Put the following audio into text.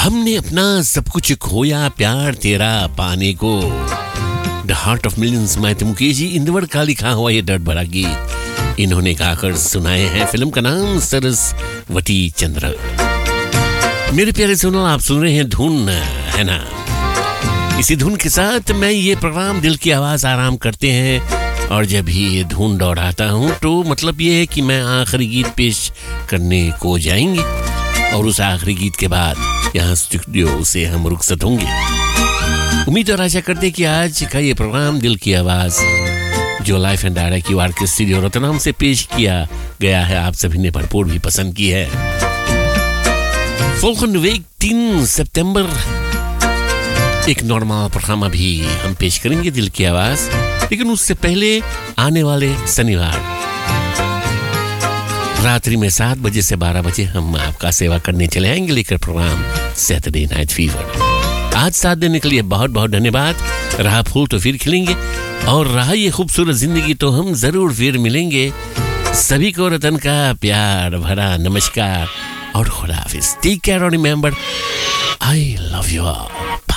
हमने अपना सब कुछ खोया प्यार तेरा पाने को। द हार्ट ऑफ मिलियंस माइती मुकेश जी इंदवड़ का लिखा हुआ ये दर्द भरा गीत इन्होंने गाकर सुनाए हैं। फिल्म का नाम सरस्वती चंद्र। मेरे प्यारे सुनो, आप सुन रहे हैं धुन, है ना? इसी धुन के साथ मैं ये प्रोग्राम दिल की आवाज आराम करते हैं और जब ही ये धुन दोहराता हूँ तो मतलब ये है कि मैं आखिरी गीत पेश करने को जाएंगे और उस आखिरी गीत के बाद यहाँ स्टूडियो से हम रुखसत होंगे। उम्मीद और आशा करते कि आज का ये प्रोग्राम दिल की आवाज जो लाइफ एंड डायरेक्ट की वार्ड के स्टूडियो रतनाम से पेश किया गया है आप सभी ने भरपूर भी पसंद की है। Volgende week 10 सितंबर एक नॉर्मल प्रोग्राम भी हम पेश करेंगे दिल की आवाज, लेकिन उससे पहले आने वाले शनिवार रात्रि में 7 बजे से 12 बजे हम आपका सेवा करने चले आएंगे लेकर प्रोग्राम सैटरडे नाइट फीवर। आज साथ देने के लिए बहुत बहुत धन्यवाद। रहा फूल तो फिर खिलेंगे और रहा ये खूबसूरत जिंदगी तो हम जरूर फिर मिलेंगे। सभी को रतन का प्यार भरा नमस्कार और खुदा हाफिज। टेक केयर और remember, I love you all.